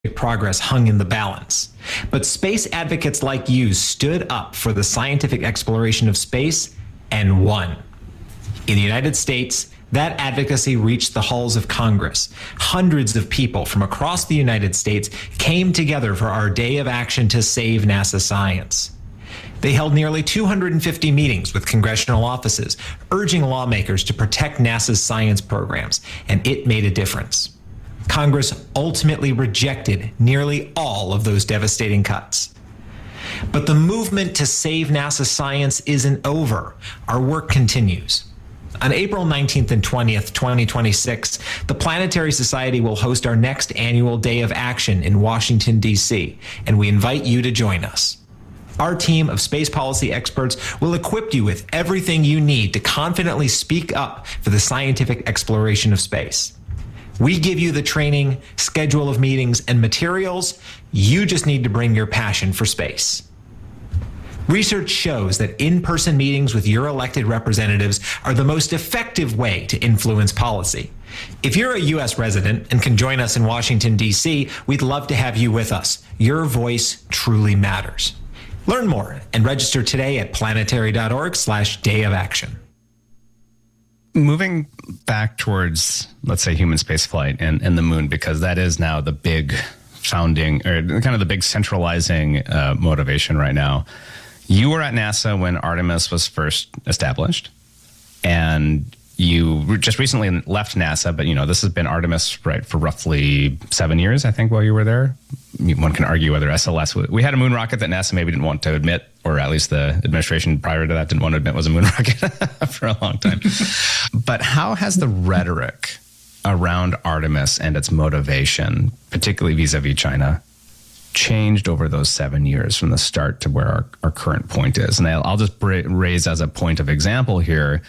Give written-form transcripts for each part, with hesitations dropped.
progress hung in the balance. But space advocates like you stood up for the scientific exploration of space and won. In the United States, that advocacy reached the halls of Congress. Hundreds of people from across the United States came together for our day of action to save NASA science. They held nearly 250 meetings with congressional offices, urging lawmakers to protect NASA's science programs, and it made a difference. Congress ultimately rejected nearly all of those devastating cuts. But the movement to save NASA science isn't over. Our work continues. On April 19th and 20th, 2026, the Planetary Society will host our next annual Day of Action in Washington, D.C., and we invite you to join us. Our team of space policy experts will equip you with everything you need to confidently speak up for the scientific exploration of space. We give you the training, schedule of meetings, and materials. You just need to bring your passion for space. Research shows that in-person meetings with your elected representatives are the most effective way to influence policy. If you're a U.S. resident and can join us in Washington, D.C., we'd love to have you with us. Your voice truly matters. Learn more and register today at planetary.org/Day of Action. Moving back towards, let's say, human spaceflight and the moon, because that is now the big founding, or kind of the big centralizing motivation right now. You were at NASA when Artemis was first established, and you just recently left NASA, but this has been Artemis, right, for roughly 7 years, I think, while you were there. One can argue whether SLS, we had a moon rocket that NASA maybe didn't want to admit, or at least the administration prior to that didn't want to admit was a moon rocket for a long time. But how has the rhetoric around Artemis and its motivation, particularly vis-a-vis China, changed over those 7 years from the start to where our current point is? And I'll just raise as a point of example here,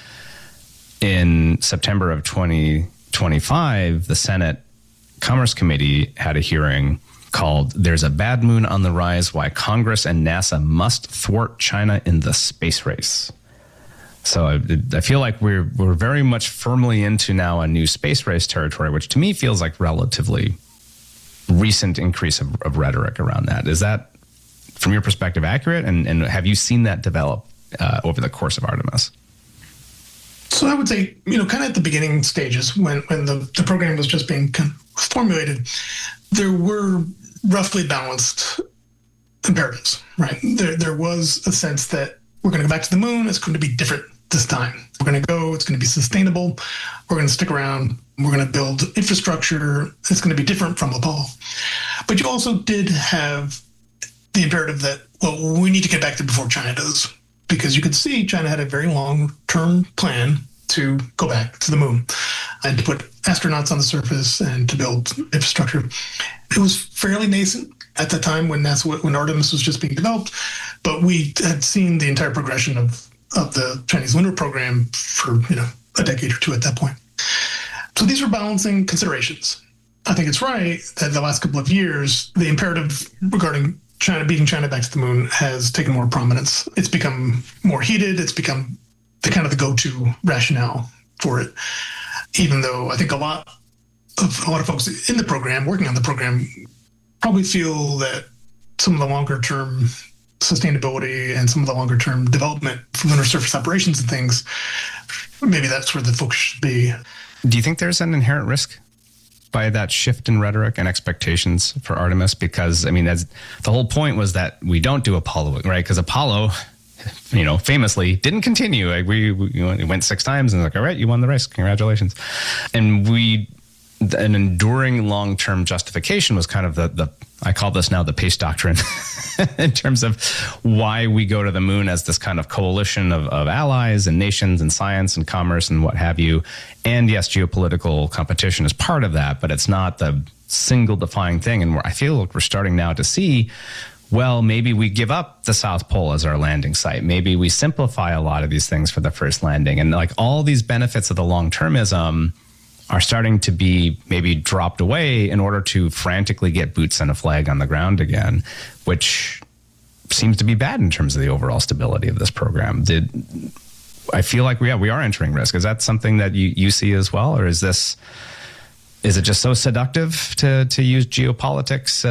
in September of 2025, the Senate Commerce Committee had a hearing called "There's a Bad Moon on the Rise, Why Congress and NASA Must Thwart China in the Space Race." So I feel like we're very much firmly into now a new space race territory, which to me feels like relatively recent increase of rhetoric around that. Is that, from your perspective, accurate? And have you seen that develop over the course of Artemis? So I would say, kind of at the beginning stages, when the program was just being formulated, there were roughly balanced imperatives, right? There was a sense that we're going to go back to the moon. It's going to be different this time. We're going to go. It's going to be sustainable. We're going to stick around. We're going to build infrastructure. It's going to be different from Apollo. But you also did have the imperative that, well, we need to get back there before China does, because you could see China had a very long-term plan to go back to the moon and to put astronauts on the surface and to build infrastructure. It was fairly nascent at the time when Artemis was just being developed, but we had seen the entire progression of the Chinese lunar program for a decade or two at that point. So these were balancing considerations. I think it's right that the last couple of years, the imperative regarding beating China back to the moon has taken more prominence. It's become more heated. It's become the go-to rationale for it. Even though I think a lot of folks in the program, working on the program, probably feel that some of the longer-term sustainability and some of the longer-term development for lunar surface operations and things, maybe that's where the focus should be. Do you think there's an inherent risk by that shift in rhetoric and expectations for Artemis? Because, as the whole point was that we don't do Apollo, right? Because Apollo, famously didn't continue. Like we went 6 times and all right, you won the race. Congratulations. And an enduring long-term justification was kind of the I call this now the Pace Doctrine in terms of why we go to the moon as this kind of coalition of allies and nations and science and commerce and what have you. And yes, geopolitical competition is part of that, but it's not the single defining thing. And I feel like we're starting now to see, well, maybe we give up the South Pole as our landing site. Maybe we simplify a lot of these things for the first landing. And like all these benefits of the long-termism are starting to be maybe dropped away in order to frantically get boots and a flag on the ground again, which seems to be bad in terms of the overall stability of this program. I feel like we are entering risk. Is that something that you see as well? Or is this Is it just so seductive to use geopolitics